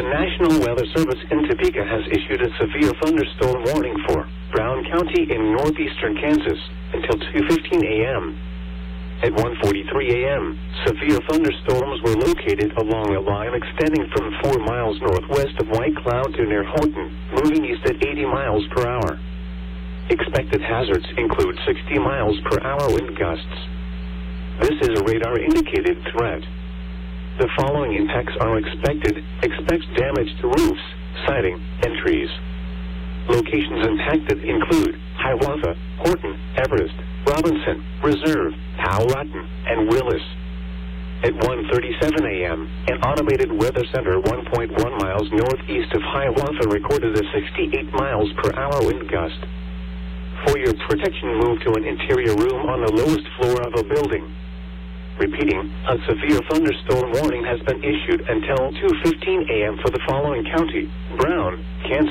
National Weather Service in Topeka has issued a severe thunderstorm warning for Brown County in northeastern Kansas until 2:15 a.m. At 1:43 a.m., severe thunderstorms were located along a line extending from 4 miles northwest of White Cloud to near Houghton, moving east at 80 miles per hour. Expected hazards include 60 miles per hour wind gusts. This is a radar-indicated threat. The following impacts are expected. Expect damage to roofs, siding, and trees. Locations impacted include Hiawatha, Horton, Everest, Robinson, Reserve, Powhatan, and Willis. At 1:37 a.m., an automated weather center 1.1 miles northeast of Hiawatha recorded a 68 miles per hour wind gust. For your protection, move to an interior room on the lowest floor of a building. Repeating, a severe thunderstorm warning has been issued until 2:15 a.m. for the following county: Brown, Kansas.